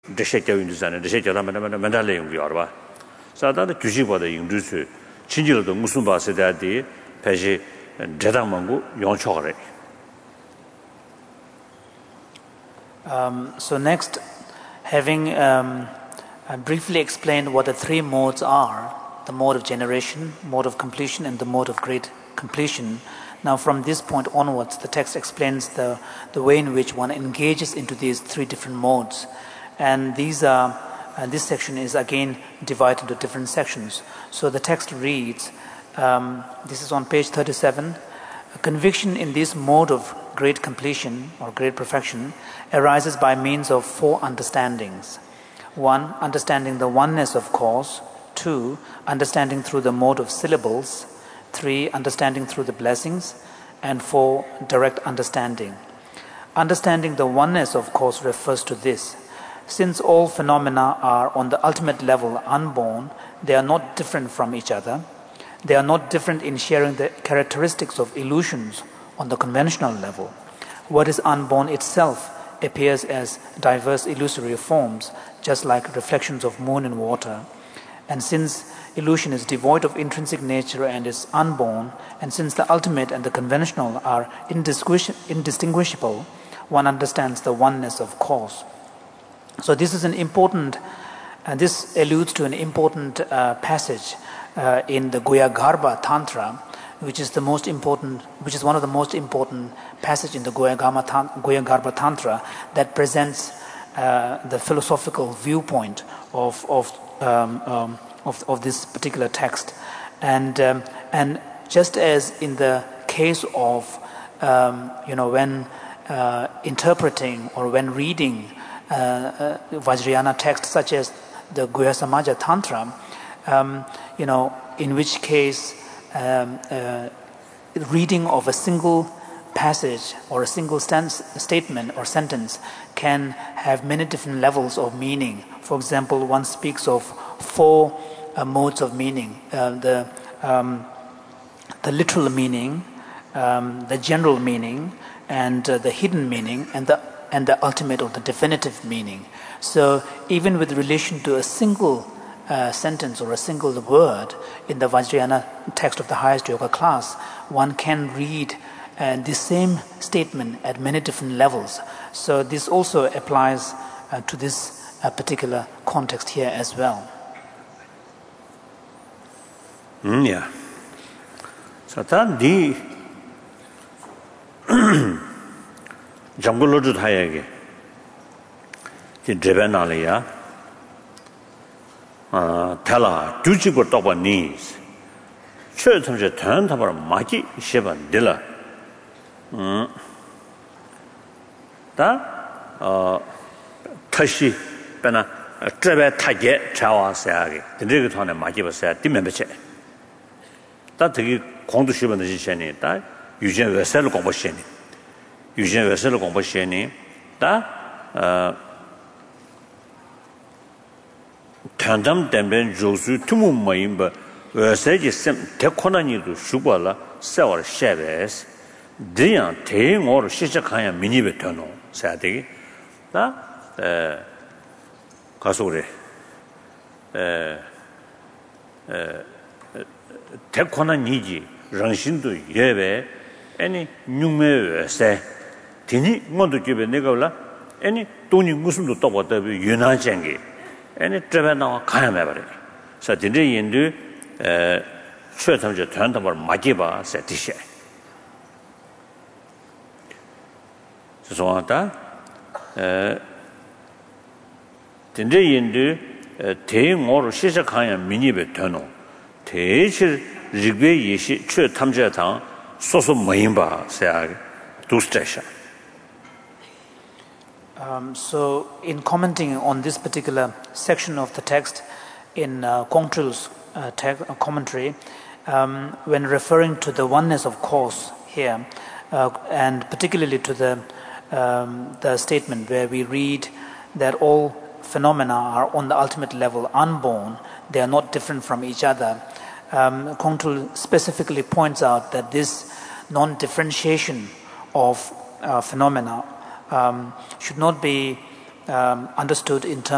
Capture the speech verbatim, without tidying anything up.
deshe into Sana, deshe Mandala Yorba. Sada the Kujiba the Indusu, Chinjil the Musumba Sedadi, Peji, Jedamangu, Yonchore. Um, so next, having um, uh, briefly explained what the three modes are, the mode of generation, mode of completion, and the mode of great completion. Now from this point onwards, the text explains the, the way in which one engages into these three different modes. And these are, and this section is again divided into different sections. So the text reads, um, this is on page thirty-seven, a conviction in this mode of great completion or great perfection arises by means of four understandings. One, understanding the oneness of cause. Two, understanding through the mode of syllables. Three, understanding through the blessings. And four, direct understanding. Understanding the oneness of cause refers to this. Since all phenomena are on the ultimate level unborn, they are not different from each other. They are not different in sharing the characteristics of illusions on the conventional level. What is unborn itself appears as diverse illusory forms, just like reflections of moon in water. And since illusion is devoid of intrinsic nature and is unborn, and since the ultimate and the conventional are indistinguishable, one understands the oneness of cause. So this is an important, and this alludes to an important uh, passage uh, in the Guhyagarbha Tantra, which is the most important, which is one of the most important passages in the Guhyagarbha Tantra that presents uh, the philosophical viewpoint of of, um, um, of of this particular text, and um, and just as in the case of um, you know when uh, interpreting or when reading uh, uh, Vajrayana texts such as the Guhya Samaja Tantra, um, you know in which case. Um, uh, reading of a single passage or a single stance, statement or sentence can have many different levels of meaning. For example, one speaks of four uh, modes of meaning: uh, the um, the literal meaning, um, the general meaning, and uh, the hidden meaning, and the and the ultimate or the definitive meaning. So, even with relation to a single Uh, sentence or a single word in the Vajrayana text of the highest yoga class, one can read uh, the same statement at many different levels. So this also applies uh, to this uh, particular context here as well. Mm, yeah. So that the jungle to hayage the Devanalaya. 아, 달라 두지고 또 보니 최선제 전타버 마기 시반 들라 음. 다 어, 다시 배나 트레베 타게 자와서야게 드르그 돈에 마기 버서야 뒤면베체 다 되게 공도 시반의 지시니 다 유전 외설을 공부시니 유전 외설을 공부시니 다 어, 탄담 댐벤 조수 투무 마임바 어세지 셈 데코나니도 슈발라 세월 셰베스 디양 대응어로 시작하야 미니베 되노 사되기 다에 가서 그래 에 에 데코나니지 런신도 예베 아니 뉴메어세 디니 뭐도 집에 내가 올라 아니 돈이 무슨도 또 받다 유나쟁기 아니 드베나 가야매 버려. 자, 진짜 인도 에 최선제 전담을 맞이봐 세티시. 그래서 에 진짜 인도 대응으로 시작하야 미니베 되노. 대실 리베 예시 최탐제당 소소 모임바 세야 두스테샤. Um, so, in commenting on this particular section of the text in uh, Kongtril's uh, te- uh, commentary, um, when referring to the oneness of cause here, uh, and particularly to the um, the statement where we read that all phenomena are on the ultimate level unborn, they are not different from each other. Um, Kongtrul specifically points out that this non-differentiation of uh, phenomena Um, should not be um, understood in terms